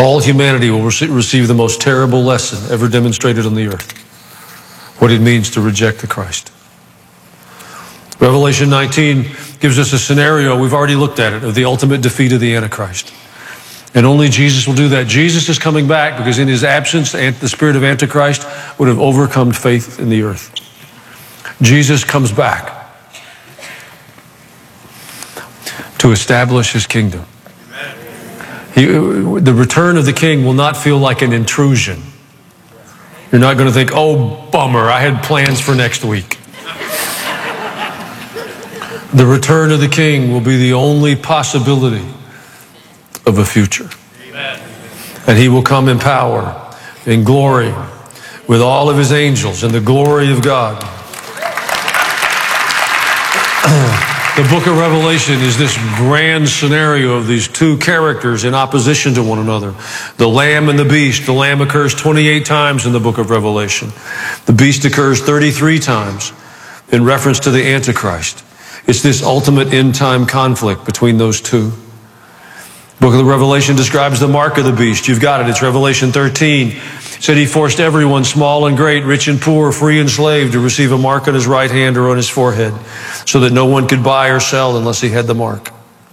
All humanity will receive the most terrible lesson ever demonstrated on the earth. What it means to reject the Christ. Revelation 19 gives us a scenario, we've already looked at it, of the ultimate defeat of the Antichrist. And only Jesus will do that. Jesus is coming back because in his absence, the spirit of Antichrist would have overcome faith in the earth. Jesus comes back to establish his kingdom. The return of the king will not feel like an intrusion. You're not going to think, oh, bummer, I had plans for next week. The return of the king will be the only possibility of a future. Amen. And he will come in power, in glory, with all of his angels in the glory of God. The book of Revelation is this grand scenario of these two characters in opposition to one another. The Lamb and the Beast. The Lamb occurs 28 times in the book of Revelation. The Beast occurs 33 times in reference to the Antichrist. It's this ultimate end-time conflict between those two. The book of the Revelation describes the mark of the beast. You've got it. It's Revelation 13. It said he forced everyone, small and great, rich and poor, free and slave, to receive a mark on his right hand or on his forehead, so that no one could buy or sell unless he had the mark.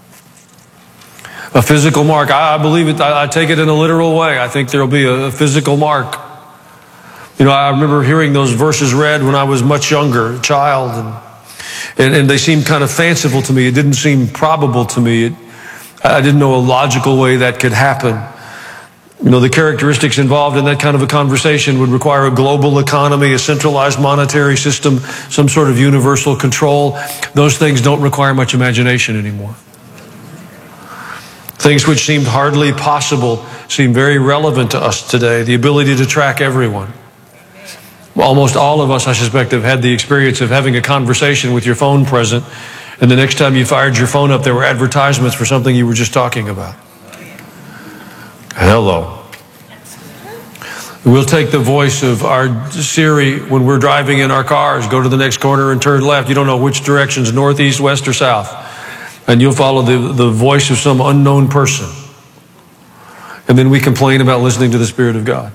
A physical mark. I believe it. I take it in a literal way. I think there will be a physical mark. You know, I remember hearing those verses read when I was much younger, a child, and they seemed kind of fanciful to me. It didn't seem probable to me. I didn't know a logical way that could happen. You know, the characteristics involved in that kind of a conversation would require a global economy, a centralized monetary system, some sort of universal control. Those things don't require much imagination anymore. Things which seemed hardly possible seem very relevant to us today. The ability to track everyone. Almost all of us, I suspect, have had the experience of having a conversation with your phone present, and the next time you fired your phone up, there were advertisements for something you were just talking about. Hello. We'll take the voice of our Siri when we're driving in our cars, go to the next corner and turn left. You don't know which direction's north, east, west, or south. And you'll follow the voice of some unknown person. And then we complain about listening to the Spirit of God.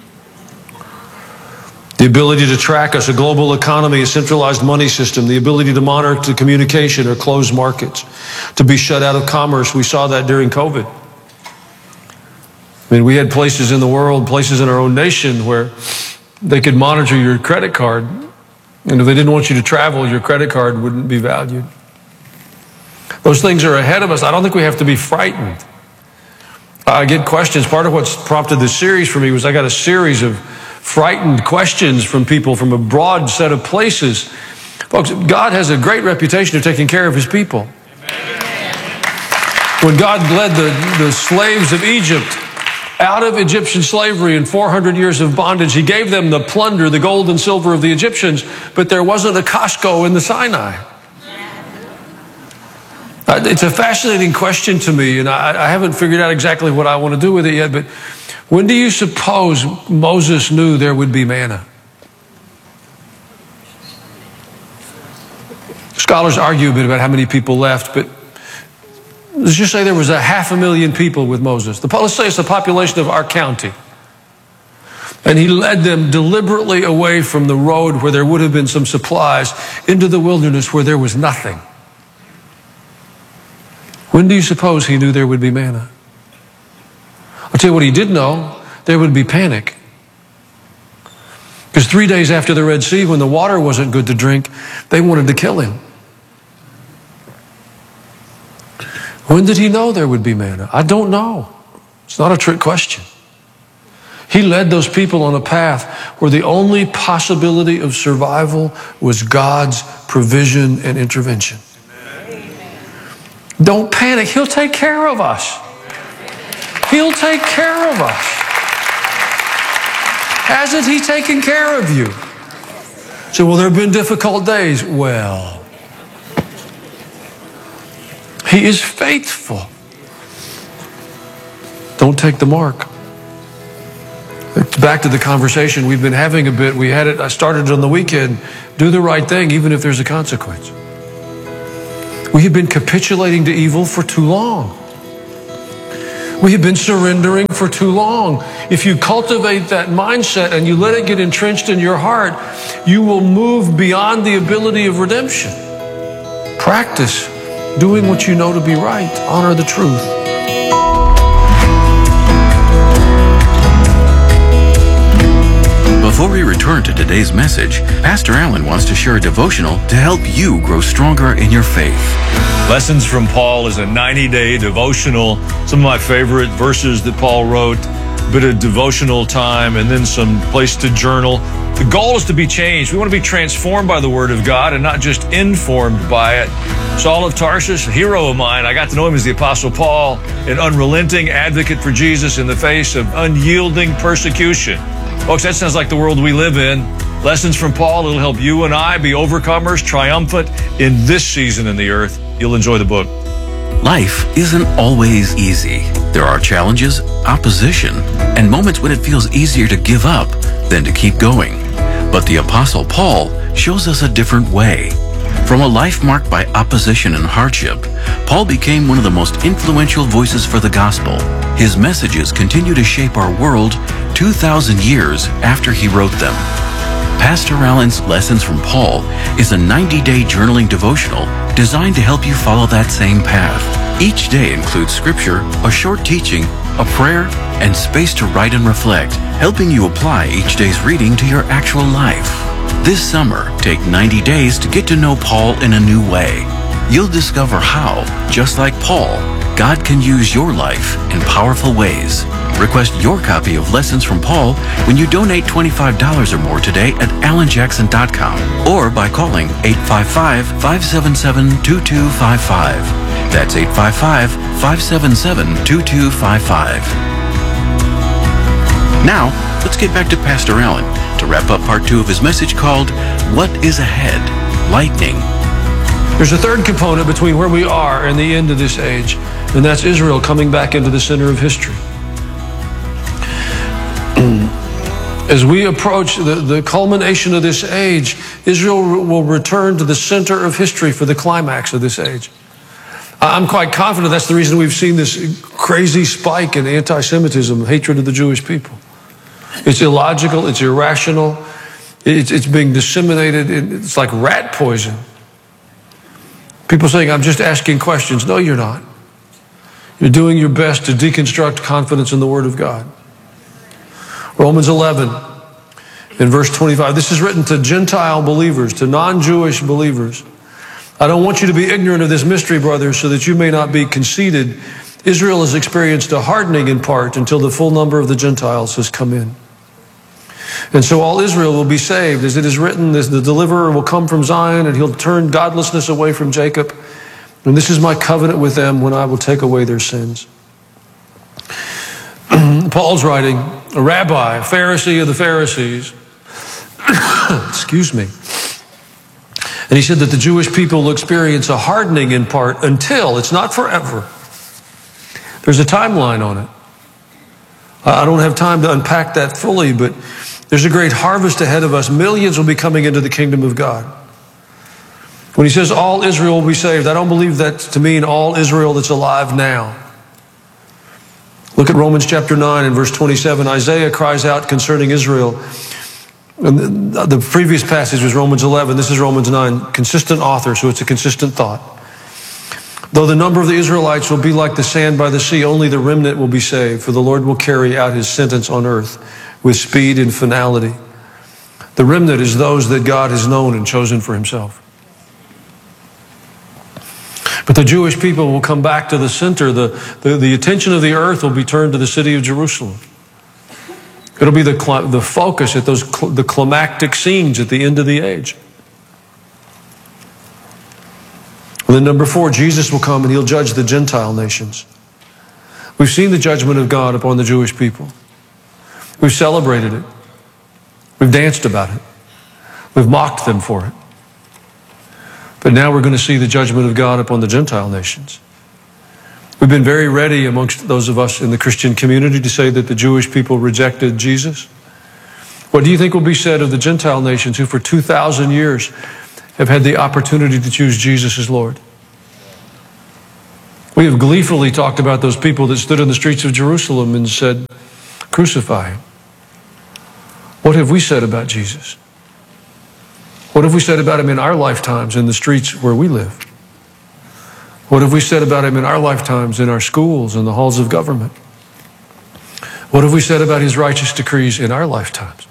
The ability to track us, a global economy, a centralized money system, the ability to monitor communication or close markets, to be shut out of commerce. We saw that during COVID. I mean, we had places in the world, places in our own nation where they could monitor your credit card. And if they didn't want you to travel, your credit card wouldn't be valued. Those things are ahead of us. I don't think we have to be frightened. I get questions. Part of what's prompted this series for me was I got a series of frightened questions from people from a broad set of places. Folks, God has a great reputation of taking care of his people. Amen. When God led the slaves of Egypt out of Egyptian slavery and 400 years of bondage, he gave them the plunder, the gold and silver of the Egyptians, but there wasn't a Costco in the Sinai. It's a fascinating question to me, and I haven't figured out exactly what I want to do with it yet, but when do you suppose Moses knew there would be manna? Scholars argue a bit about how many people left, but let's just say there was 500,000 people with Moses. Let's say it's the population of our county. And he led them deliberately away from the road where there would have been some supplies into the wilderness where there was nothing. When do you suppose he knew there would be manna? I'll tell you what he did know. There would be panic. Because 3 days after the Red Sea, when the water wasn't good to drink, they wanted to kill him. When did he know there would be manna? I don't know. It's not a trick question. He led those people on a path where the only possibility of survival was God's provision and intervention. Don't panic. He'll take care of us. He'll take care of us. Hasn't he taken care of you? So, well, there have been difficult days. Well, he is faithful. Don't take the mark. Back to the conversation we've been having a bit. I started it on the weekend. Do the right thing, even if there's a consequence. We have been capitulating to evil for too long. We have been surrendering for too long. If you cultivate that mindset and you let it get entrenched in your heart, you will move beyond the ability of redemption. Practice doing what you know to be right. Honor the truth. Before we return to today's message, Pastor Allen wants to share a devotional to help you grow stronger in your faith. Lessons from Paul is a 90-day devotional. Some of my favorite verses that Paul wrote, a bit of devotional time, and then some place to journal. The goal is to be changed. We want to be transformed by the Word of God and not just informed by it. Saul of Tarsus, a hero of mine. I got to know him as the Apostle Paul, an unrelenting advocate for Jesus in the face of unyielding persecution. Folks, that sounds like the world we live in. Lessons from Paul, it'll help you and I be overcomers, triumphant in this season in the earth. You'll enjoy the book. Life isn't always easy. There are challenges, opposition, and moments when it feels easier to give up than to keep going. But the Apostle Paul shows us a different way. From a life marked by opposition and hardship, Paul became one of the most influential voices for the gospel. His messages continue to shape our world 2,000 years after he wrote them. Pastor Allen's Lessons from Paul is a 90-day journaling devotional designed to help you follow that same path. Each day includes scripture, a short teaching, a prayer, and space to write and reflect, helping you apply each day's reading to your actual life. This summer, take 90 days to get to know Paul in a new way. You'll discover how, just like Paul, God can use your life in powerful ways. Request your copy of Lessons from Paul when you donate $25 or more today at alanjackson.com or by calling 855-577-2255. That's 855-577-2255. Now, let's get back to Pastor Allen to wrap up part 2 of his message called, What is Ahead? Lightning. There's a third component between where we are and the end of this age, and that's Israel coming back into the center of history. As we approach the culmination of this age, Israel will return to the center of history for the climax of this age. I'm quite confident that's the reason we've seen this crazy spike in anti-Semitism, hatred of the Jewish people. It's illogical, it's irrational, it's being disseminated, it's like rat poison. People saying, I'm just asking questions. No, you're not. You're doing your best to deconstruct confidence in the Word of God. Romans 11, in verse 25. This is written to Gentile believers, to non-Jewish believers. I don't want you to be ignorant of this mystery, brothers, so that you may not be conceited. Israel has experienced a hardening in part until the full number of the Gentiles has come in. And so all Israel will be saved. As it is written, the deliverer will come from Zion, and he'll turn godlessness away from Jacob. And this is my covenant with them when I will take away their sins. Paul's writing, a rabbi, a Pharisee of the Pharisees, excuse me. And he said that the Jewish people will experience a hardening in part until, it's not forever. There's a timeline on it. I don't have time to unpack that fully, but there's a great harvest ahead of us. Millions will be coming into the kingdom of God. When he says all Israel will be saved, I don't believe that to mean all Israel that's alive now. Look at Romans chapter 9 and verse 27. Isaiah cries out concerning Israel. And the previous passage was Romans 11. This is Romans 9. Consistent author, so it's a consistent thought. Though the number of the Israelites will be like the sand by the sea, only the remnant will be saved, for the Lord will carry out his sentence on earth with speed and finality. The remnant is those that God has known and chosen for himself. But the Jewish people will come back to the center. The attention of the earth will be turned to the city of Jerusalem. It'll be the focus at the climactic scenes at the end of the age. And then number 4, Jesus will come and he'll judge the Gentile nations. We've seen the judgment of God upon the Jewish people. We've celebrated it. We've danced about it. We've mocked them for it. But now we're going to see the judgment of God upon the Gentile nations. We've been very ready amongst those of us in the Christian community to say that the Jewish people rejected Jesus. What do you think will be said of the Gentile nations who for 2,000 years have had the opportunity to choose Jesus as Lord? We have gleefully talked about those people that stood in the streets of Jerusalem and said, crucify him. What have we said about Jesus? What have we said about him in our lifetimes in the streets where we live? What have we said about him in our lifetimes in our schools and the halls of government? What have we said about his righteous decrees in our lifetimes?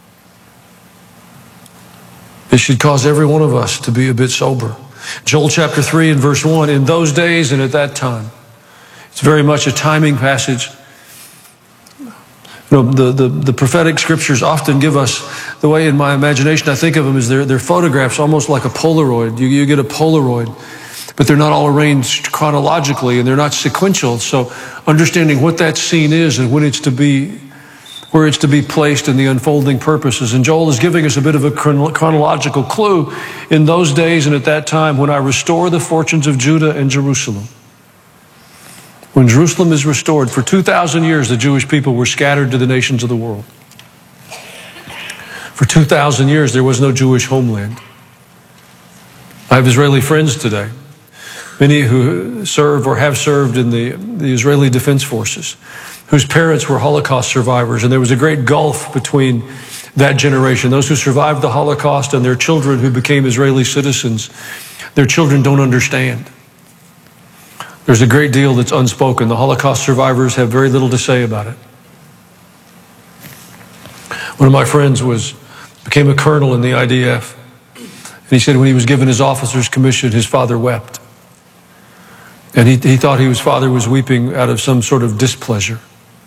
It should cause every one of us to be a bit sober. Joel chapter 3 and verse 1, in those days and at that time. It's very much a timing passage. You know, the prophetic scriptures often give us, the way in my imagination I think of them, is they're photographs almost like a Polaroid. You get a Polaroid, but they're not all arranged chronologically and they're not sequential. So understanding what that scene is and when it's to be, where it's to be placed in the unfolding purposes. And Joel is giving us a bit of a chronological clue. In those days and at that time, when I restore the fortunes of Judah and Jerusalem. When Jerusalem is restored, for 2,000 years the Jewish people were scattered to the nations of the world. For 2,000 years there was no Jewish homeland. I have Israeli friends today, many who serve or have served in the Israeli Defense Forces, whose parents were Holocaust survivors, and there was a great gulf between that generation, those who survived the Holocaust and their children who became Israeli citizens. Their children don't understand. There's a great deal that's unspoken. The Holocaust survivors have very little to say about it. One of my friends became a colonel in the IDF. And he said when he was given his officer's commission, his father wept. And he thought his father was weeping out of some sort of displeasure.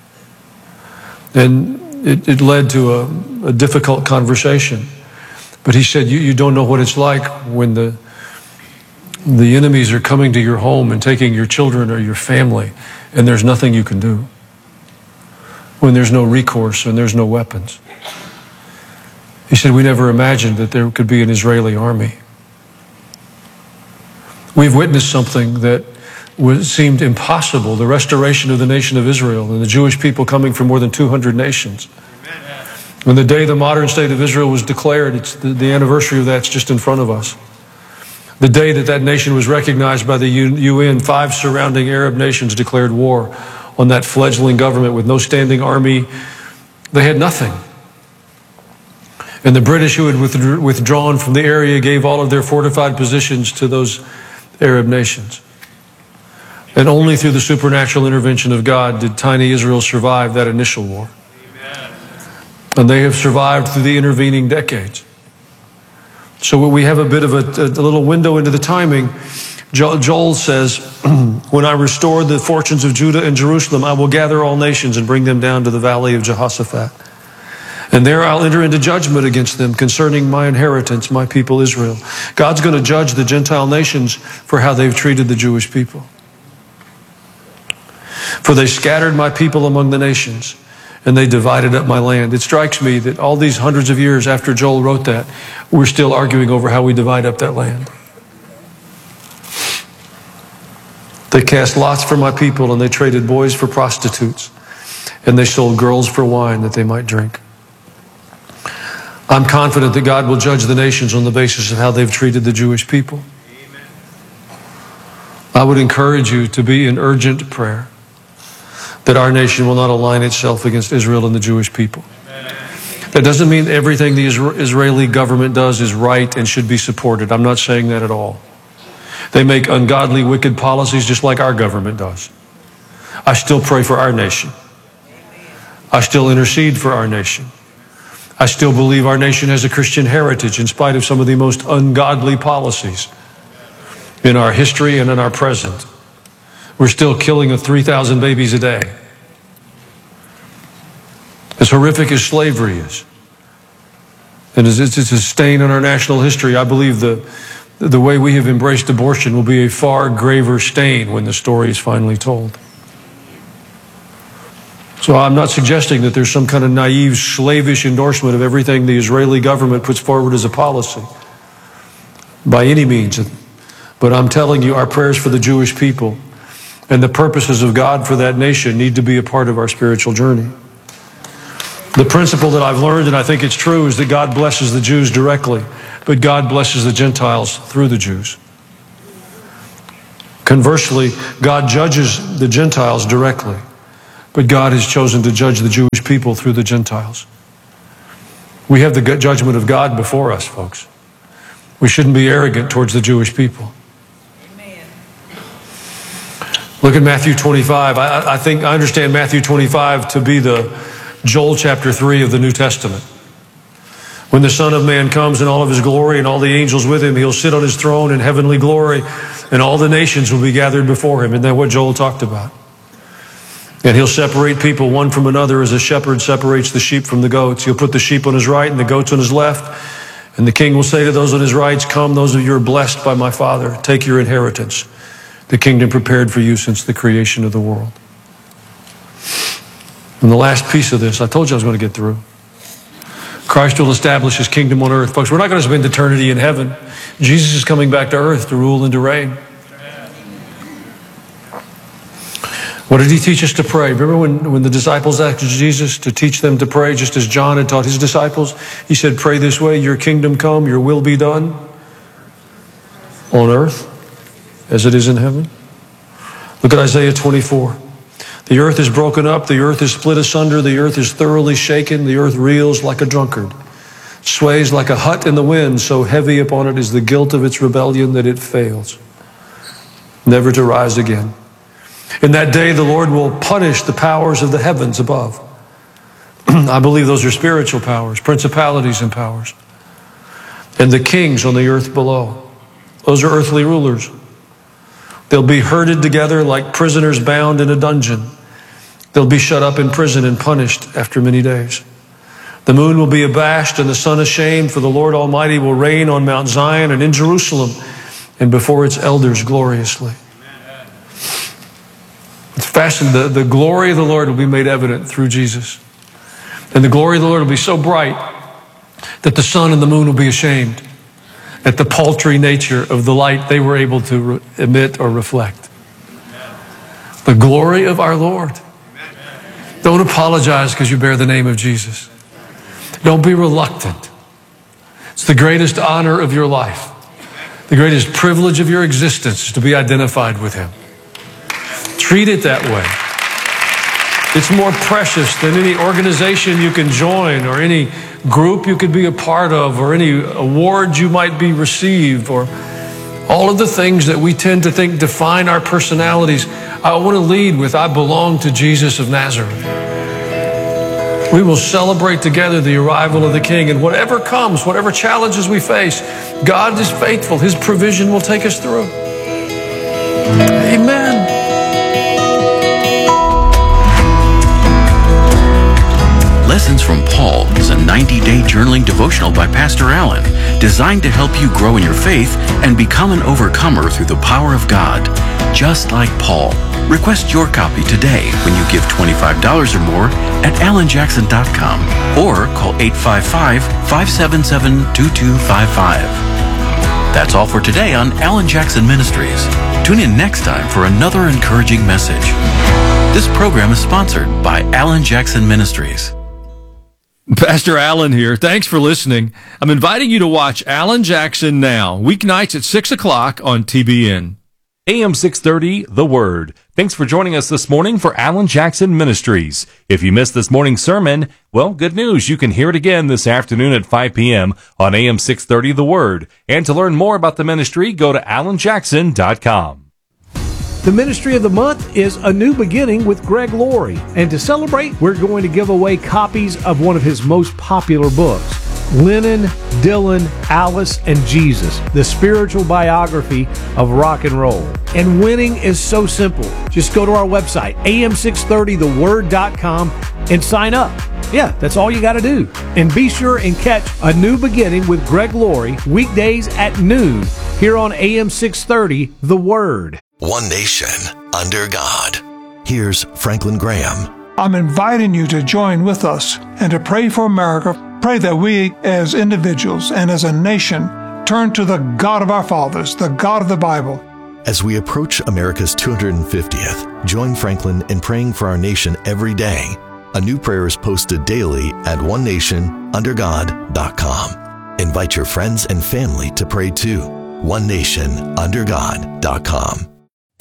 And it led to a difficult conversation. But he said, you don't know what it's like when the enemies are coming to your home and taking your children or your family, and there's nothing you can do. When there's no recourse and there's no weapons. He said, we never imagined that there could be an Israeli army. We've witnessed something that seemed impossible, the restoration of the nation of Israel and the Jewish people coming from more than 200 nations. When the day the modern state of Israel was declared, it's the anniversary of that's just in front of us. The day that nation was recognized by the UN, 5 surrounding Arab nations declared war on that fledgling government with no standing army. They had nothing. And the British, who had withdrawn from the area, gave all of their fortified positions to those Arab nations. And only through the supernatural intervention of God did tiny Israel survive that initial war. Amen. And they have survived through the intervening decades. So we have a bit of a little window into the timing. Joel says, when I restore the fortunes of Judah and Jerusalem, I will gather all nations and bring them down to the valley of Jehoshaphat. And there I'll enter into judgment against them concerning my inheritance, my people Israel. God's going to judge the Gentile nations for how they've treated the Jewish people. For they scattered my people among the nations, and they divided up my land. It strikes me that all these hundreds of years after Joel wrote that, we're still arguing over how we divide up that land. They cast lots for my people, and they traded boys for prostitutes, and they sold girls for wine that they might drink. I'm confident that God will judge the nations on the basis of how they've treated the Jewish people. Amen. I would encourage you to be in urgent prayer that our nation will not align itself against Israel and the Jewish people. Amen. That doesn't mean everything the Israeli government does is right and should be supported. I'm not saying that at all. They make ungodly, wicked policies just like our government does. I still pray for our nation. I still intercede for our nation. I still believe our nation has a Christian heritage in spite of some of the most ungodly policies in our history and in our present. We're still killing 3,000 babies a day. As horrific as slavery is, and as it's a stain on our national history, I believe the way we have embraced abortion will be a far graver stain when the story is finally told. So I'm not suggesting that there's some kind of naive, slavish endorsement of everything the Israeli government puts forward as a policy, by any means. But I'm telling you, our prayers for the Jewish people and the purposes of God for that nation need to be a part of our spiritual journey. The principle that I've learned, and I think it's true, is that God blesses the Jews directly, but God blesses the Gentiles through the Jews. Conversely, God judges the Gentiles directly, but God has chosen to judge the Jewish people through the Gentiles. We have the judgment of God before us, folks. We shouldn't be arrogant towards the Jewish people. Amen. Look at Matthew 25. I understand Matthew 25 to be the Joel chapter 3 of the New Testament. When the Son of Man comes in all of his glory and all the angels with him, he'll sit on his throne in heavenly glory, and all the nations will be gathered before him. Isn't that what Joel talked about? And he'll separate people one from another as a shepherd separates the sheep from the goats. He'll put the sheep on his right and the goats on his left. And the king will say to those on his right, "Come, those of you who are blessed by my Father, take your inheritance, the kingdom prepared for you since the creation of the world." And the last piece of this, I told you I was going to get through. Christ will establish his kingdom on earth. Folks, we're not going to spend eternity in heaven. Jesus is coming back to earth to rule and to reign. What did he teach us to pray? Remember when the disciples asked Jesus to teach them to pray, just as John had taught his disciples? He said, "Pray this way, your kingdom come, your will be done on earth as it is in heaven." Look at Isaiah 24. The earth is broken up, the earth is split asunder, the earth is thoroughly shaken, the earth reels like a drunkard, sways like a hut in the wind, so heavy upon it is the guilt of its rebellion that it fails, never to rise again. In that day, the Lord will punish the powers of the heavens above. I believe those are spiritual powers, principalities and powers. And the kings on the earth below. Those are earthly rulers. They'll be herded together like prisoners bound in a dungeon. They'll be shut up in prison and punished after many days. The moon will be abashed and the sun ashamed, for the Lord Almighty will reign on Mount Zion and in Jerusalem and before its elders gloriously. It's fascinating. The glory of the Lord will be made evident through Jesus. And the glory of the Lord will be so bright that the sun and the moon will be ashamed at the paltry nature of the light they were able to emit or reflect. The glory of our Lord. Don't apologize because you bear the name of Jesus. Don't be reluctant. It's the greatest honor of your life. The greatest privilege of your existence is to be identified with him. Treat it that way. It's more precious than any organization you can join or any group you could be a part of or any award you might be received or all of the things that we tend to think define our personalities. I want to lead with, I belong to Jesus of Nazareth. We will celebrate together the arrival of the King, and whatever comes, whatever challenges we face, God is faithful. His provision will take us through. Amen. Lessons from Paul is a 90-day journaling devotional by Pastor Allen, designed to help you grow in your faith and become an overcomer through the power of God, just like Paul. Request your copy today when you give $25 or more at alanjackson.com or call 855-577-2255. That's all for today on Alan Jackson Ministries. Tune in next time for another encouraging message. This program is sponsored by Alan Jackson Ministries. Pastor Allen here. Thanks for listening. I'm inviting you to watch Alan Jackson Now, weeknights at 6 o'clock on TBN. AM 630, The Word. Thanks for joining us this morning for Alan Jackson Ministries. If you missed this morning's sermon, well, good news. You can hear it again this afternoon at 5 p.m. on AM 630, The Word. And to learn more about the ministry, go to alanjackson.com. The Ministry of the Month is A New Beginning with Greg Laurie. And to celebrate, we're going to give away copies of one of his most popular books, Lennon, Dylan, Alice, and Jesus, the spiritual biography of rock and roll. And winning is so simple. Just go to our website, am630theword.com, and sign up. Yeah, that's all you got to do. And be sure and catch A New Beginning with Greg Laurie weekdays at noon here on AM 630, The Word. One nation under God. Here's Franklin Graham. I'm inviting you to join with us and to pray for America. Pray that we as individuals and as a nation turn to the God of our fathers, the God of the Bible. As we approach America's 250th, join Franklin in praying for our nation every day. A new prayer is posted daily at onenationundergod.com. Invite your friends and family to pray too. onenationundergod.com.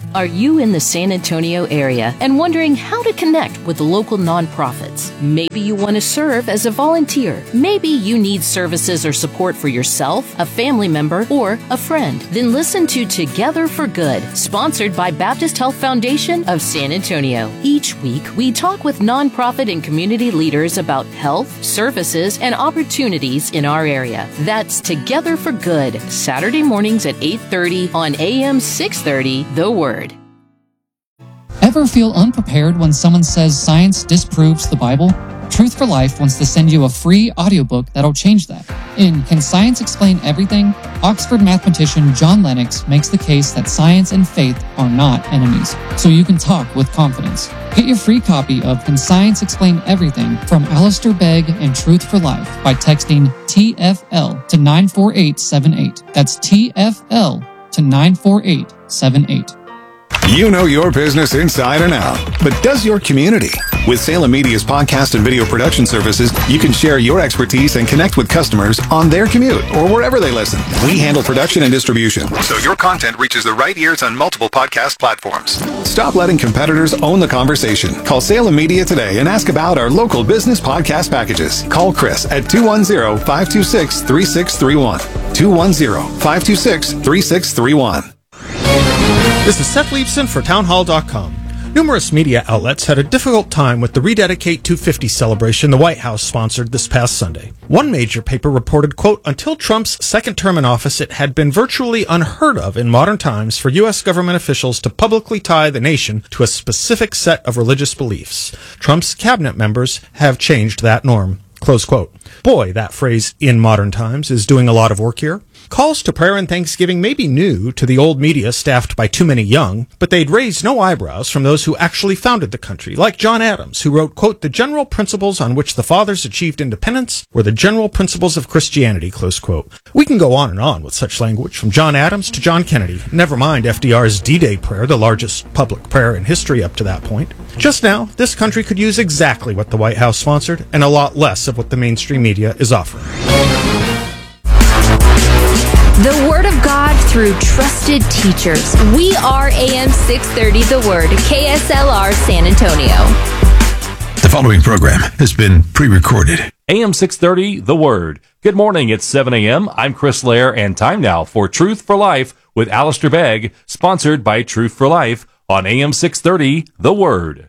Are you in the San Antonio area and wondering how to connect with local nonprofits? Maybe you want to serve as a volunteer. Maybe you need services or support for yourself, a family member, or a friend. Then listen to Together for Good, sponsored by Baptist Health Foundation of San Antonio. Each week, we talk with nonprofit and community leaders about health, services, and opportunities in our area. That's Together for Good, Saturday mornings at 8:30 on AM 630, The Word. Ever feel unprepared when someone says science disproves the Bible? Truth for Life wants to send you a free audiobook that'll change that. In Can Science Explain Everything?, Oxford mathematician John Lennox makes the case that science and faith are not enemies, so you can talk with confidence. Get your free copy of Can Science Explain Everything from Alistair Begg and Truth for Life by texting TFL to 94878. That's TFL to 94878. You know your business inside and out, but does your community? With Salem Media's podcast and video production services, you can share your expertise and connect with customers on their commute or wherever they listen. We handle production and distribution, so your content reaches the right ears on multiple podcast platforms. Stop letting competitors own the conversation. Call Salem Media today and ask about our local business podcast packages. Call Chris at 210-526-3631. 210-526-3631. This is Seth Leibson for Townhall.com. Numerous media outlets had a difficult time with the Rededicate 250 celebration the White House sponsored this past Sunday. One major paper reported, quote, until Trump's second term in office, it had been virtually unheard of in modern times for U.S. government officials to publicly tie the nation to a specific set of religious beliefs. Trump's cabinet members have changed that norm. Close quote. Boy, that phrase, in modern times, is doing a lot of work here. Calls to prayer and thanksgiving may be new to the old media staffed by too many young, but they'd raise no eyebrows from those who actually founded the country, like John Adams, who wrote, quote, the general principles on which the fathers achieved independence were the general principles of Christianity, close quote. We can go on and on with such language, from John Adams to John Kennedy, never mind FDR's D-Day prayer, the largest public prayer in history up to that point. Just now, this country could use exactly what the White House sponsored, and a lot less of what the mainstream media is offering. The Word of God through trusted teachers. We are AM 630 The Word, KSLR San Antonio. The following program has been pre-recorded. AM 630 The Word. Good morning, it's 7 a.m. I'm Chris Lair, and time now for Truth for Life with Alistair Begg, sponsored by Truth for Life on AM 630 The Word.